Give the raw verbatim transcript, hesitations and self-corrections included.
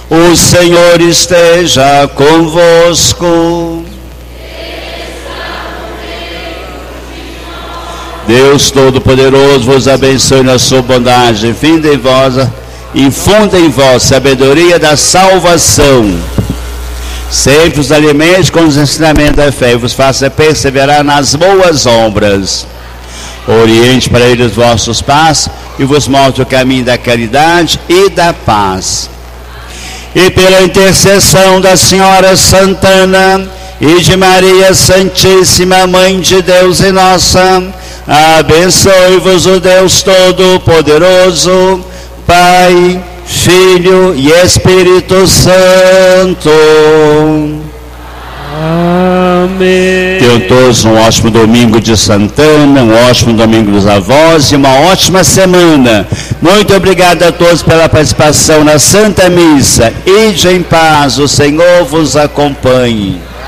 O Senhor esteja convosco. Deus Todo-Poderoso vos abençoe na sua bondade, infinda em vós, infunda em vós sabedoria da salvação. Sempre os alimente com os ensinamentos da fé e vos faça perseverar nas boas obras. Oriente para eles vossos passos e vos mostre o caminho da caridade e da paz. E pela intercessão da Senhora Santana e de Maria Santíssima, Mãe de Deus e nossa, abençoe-vos o Deus Todo-Poderoso, Pai, Filho e Espírito Santo. Amém. Tenham todos um ótimo domingo de Santana, um ótimo domingo dos avós e uma ótima semana. Muito obrigado a todos pela participação na Santa Missa. Ide em paz, o Senhor vos acompanhe.